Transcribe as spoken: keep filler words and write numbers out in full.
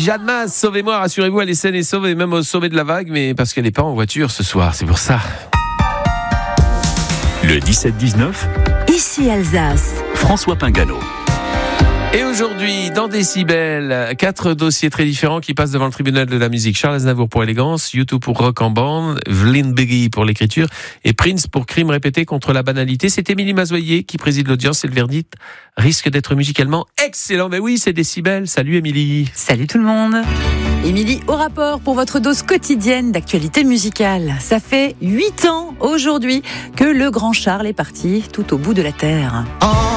Jeanne Masse, sauvez-moi, rassurez-vous, elle est saine et sauve, et même au sommet de la vague, mais parce qu'elle n'est pas en voiture ce soir, c'est pour ça. Le dix-sept dix-neuf, Ici Alsace. François Pingano. Et aujourd'hui, dans Décibel, quatre dossiers très différents qui passent devant le tribunal de la musique. Charles Aznavour pour élégance, U deux pour rock en bande, Vlyn Beggy pour l'écriture et Prince pour crime répété contre la banalité. C'est Émilie Mazoyer qui préside l'audience et le verdict risque d'être musicalement excellent. Mais oui, c'est Décibel. Salut Émilie. Salut tout le monde. Émilie, au rapport pour votre dose quotidienne d'actualité musicale. Ça fait huit ans aujourd'hui que le grand Charles est parti tout au bout de la terre. Oh.